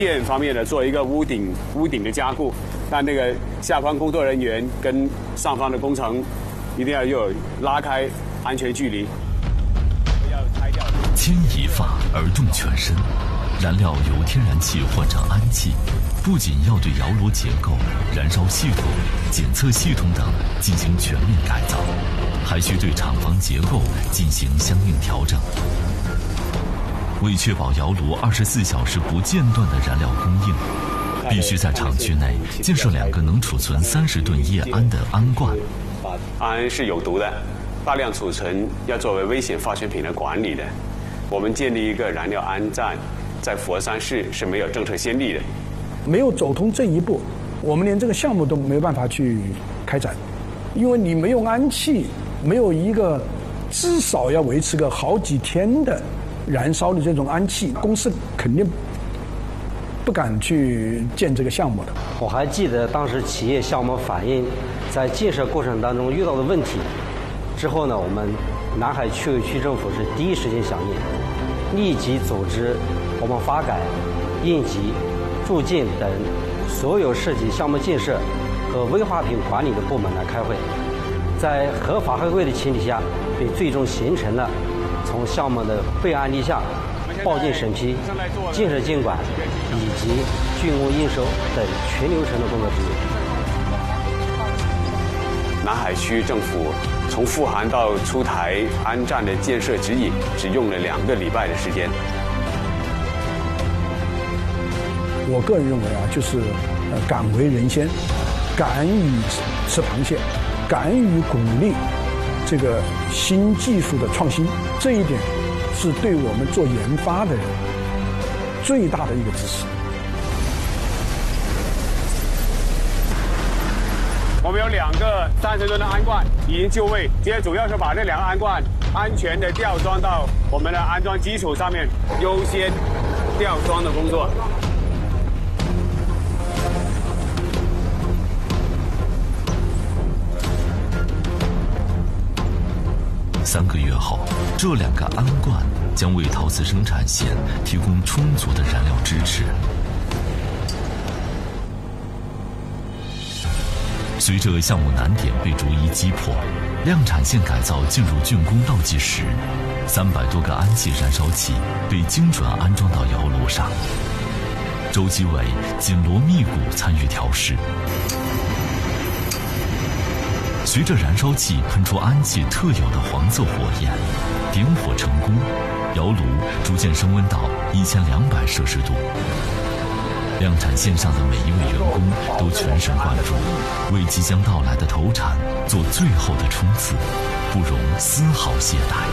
电方面呢，做一个屋顶的加固，但那个下方工作人员跟上方的工程一定要有拉开安全距离。要拆掉。 牵一发而动全身，燃料由天然气换成氨气，不仅要对窑炉结构、燃烧系统、检测系统等进行全面改造，还需对厂房结构进行相应调整。为确保窑炉24小时不间断的燃料供应，必须在厂区内建设2个能储存30吨液氨的氨罐。 氨是有毒的，大量储存要作为危险化学品的管理的。我们建立一个燃料氨站，在佛山市是没有政策先例的。 没有走通这一步，我们连这个项目都没有办法去开展，因为你没有氨气，没有一个至少要维持个好几天的燃烧的这种氨气，公司肯定不敢去建这个项目的。 我还记得当时企业向我们反映，在建设过程当中遇到的问题，之后呢，我们南海区委区政府是第一时间响应，立即组织我们发改、应急、住建等所有涉及项目建设和危化品管理的部门来开会，在合法合规的前提下，并最终形成了从项目的备案立项、报建审批、建设监管以及竣工应收等全流程的工作指引。 南海区政府从复函到出台氨站的建设指引，只用了2个礼拜的时间。 我个人认为啊，就是敢为人先，敢于吃螃蟹，敢于鼓励这个新技术的创新，这一点是对我们做研发的人最大的一个支持。 我们有2个30吨的氨罐已经就位，现在主要是把这2个氨罐安全的吊装到我们的安装基础上面，优先吊装的工作。 3个月后，这2个氨罐将为陶瓷生产线提供充足的燃料支持。随着项目难点被逐一击破，量产线改造进入竣工倒计时，300多个氨气燃烧器被精准安装到窑炉上。周基伟紧锣密鼓参与调试。随着燃烧器喷出氨气特有的黄色火焰，点火成功，窑炉逐渐升温到1200摄氏度。量产线上的每一位员工都全神贯注，为即将到来的投产做最后的冲刺，不容丝毫懈怠。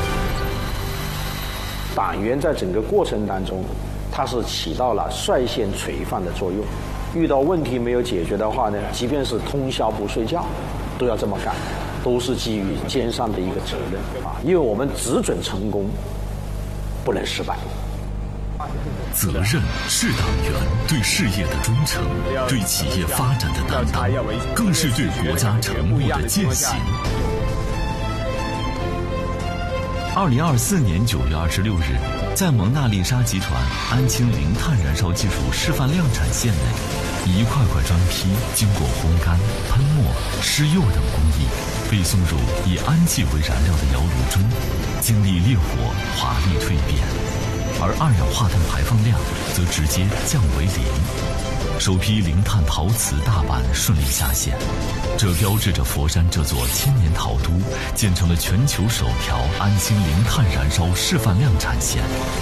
党员在整个过程当中，它是起到了率先垂范的作用。遇到问题没有解决的话呢，即便是通宵不睡觉，都要这么干，都是基于肩上的一个责任啊！因为我们只准成功，不能失败。 责任是党员对事业的忠诚，对企业发展的担当，更是对国家承诺的践行。2024年9月26日，在蒙娜丽莎集团安氢零碳燃烧技术示范量产线内，一块块砖坯经过烘干、喷墨、施釉等工艺，被送入以氨气为燃料的窑炉中，经历烈火华丽蜕变，而二氧化碳排放量则直接降为0。首批零碳陶瓷大板顺利下线，这标志着佛山这座千年陶都建成了全球首条安氢零碳燃烧示范量产线。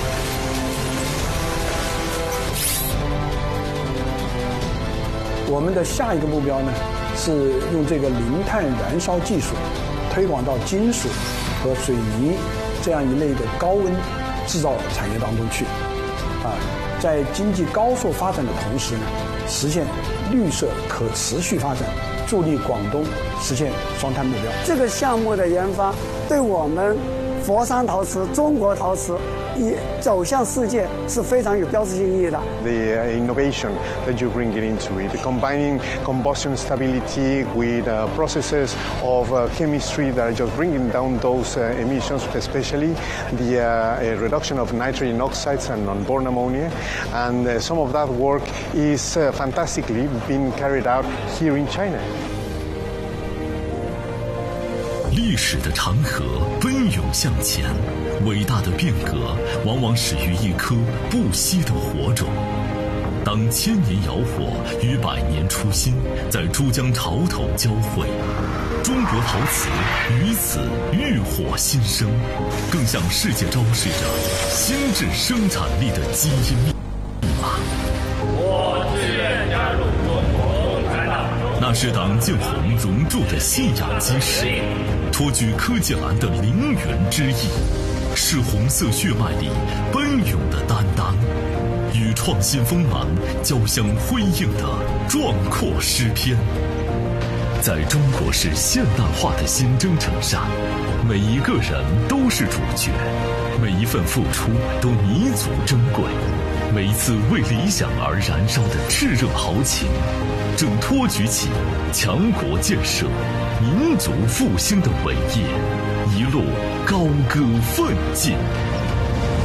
我们的下一个目标呢，是用这个零碳燃烧技术推广到金属和水泥这样一类的高温制造产业当中去，在经济高速发展的同时呢，实现绿色可持续发展，助力广东实现双碳目标。 这个项目的研发对我们佛山陶瓷、中国陶瓷走向世界是非常有标志性意义的。 The innovation that you bring it into it, combining combustion stability with processes of chemistry that are just bringing down those emissions, especially the reduction of nitrogen oxides and unborn ammonia. And some of that work is fantastically being carried out here in China. 历史的长河奔涌向前，伟大的变革往往始于一颗不息的火种。当千年窑火与百年初心在珠江潮头交汇，中国陶瓷于此浴火新生，更向世界昭示着新质生产力的基因密码。我自愿加入中国共产党。那是党建红熔铸的信仰基石，托举科技蓝的凌云之意，是红色血脉里奔涌的担当，与创新锋芒交相辉映的壮阔诗篇。在中国式现代化的新征程上，每一个人都是主角，每一份付出都弥足珍贵，每一次为理想而燃烧的炽热豪情，正托举起强国建设、民族复兴的伟业，一路高歌奋进。